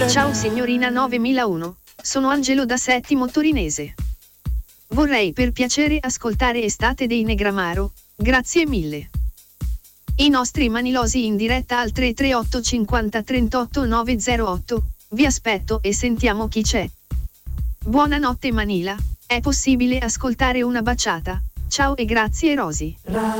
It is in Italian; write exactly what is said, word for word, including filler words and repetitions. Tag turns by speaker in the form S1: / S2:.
S1: Ciao signorina novemilauno, sono Angelo da Settimo Torinese. Vorrei per piacere ascoltare Estate dei Negramaro, grazie mille. I nostri manilosi in diretta al tre tre otto cinquanta trentotto nove zero otto, vi aspetto e sentiamo chi c'è. Buonanotte Manila, è possibile ascoltare una baciata? Ciao e grazie Rosy.